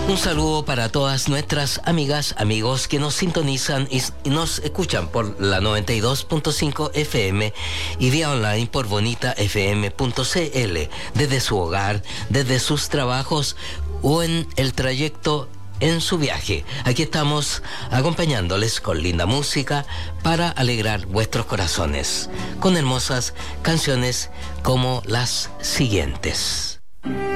Un saludo para todas nuestras amigas, amigos que nos sintonizan y nos escuchan por la 92.5 FM y vía online por bonitafm.cl, desde su hogar, desde sus trabajos o en el trayecto en su viaje. Aquí estamos acompañándoles con linda música para alegrar vuestros corazones, con hermosas canciones como las siguientes.